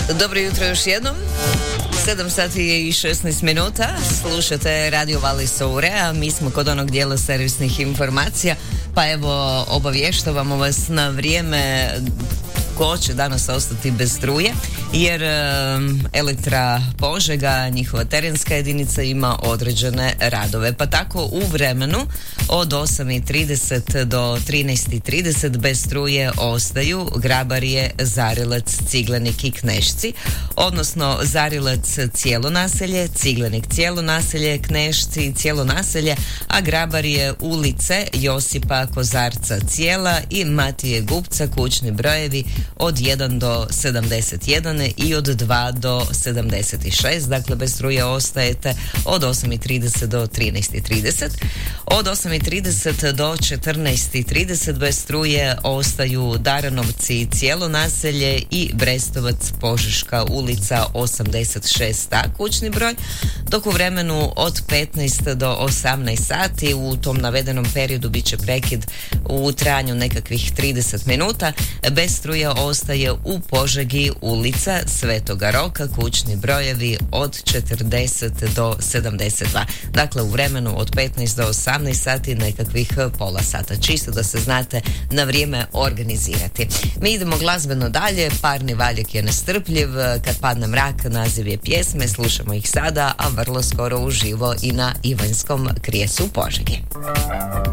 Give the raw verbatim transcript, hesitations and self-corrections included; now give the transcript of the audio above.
Dobro jutro još jednom. sedam sati i šesnaest minuta. Slušate Radio Vali Soure, a mi smo kod onog dijela servisnih informacija. Pa evo, obavještavamo vas na vrijeme ko će danas ostati bez struje, jer um, Elektra Požega, njihova terenska jedinica, ima određene radove. Pa tako u vremenu od osam i trideset do trinaest i trideset bez struje ostaju Grabarije, Zarilac, Ciglenik i Knešci, odnosno Zarilac cijelo naselje, Ciglenik cijelo naselje, Knešci cijelo naselje, a Grabarije ulice Josipa Kozarca cijela i Matije Gupca kućni brojevi od jedan do sedamdeset jedan i od dva do sedamdeset šest. Dakle, bez struje ostajete od osam i trideset do trinaest i trideset. Od osam i trideset do četrnaest i trideset bez struje ostaju Daranovci cijelo naselje i Brestovac Požeška ulica osamdeset šest a kućni broj, dok u vremenu od petnaest do osamnaest sati u tom navedenom periodu bit će prekid u trajanju nekakvih trideset minuta. Bez struje ostaje u Požegi ulica Svetoga Roka kućni brojevi od četrdeset do sedamdeset dva. Dakle, u vremenu od petnaest do osamnaest sati nekakvih pola sata, čisto da se znate na vrijeme organizirati. Mi idemo glazbeno dalje, Parni valjak je nestrpljiv, Kad padne mrak naziv je pjesme, slušamo ih sada, a vrlo skoro uživo i na Ivanjskom krijesu u Požegi.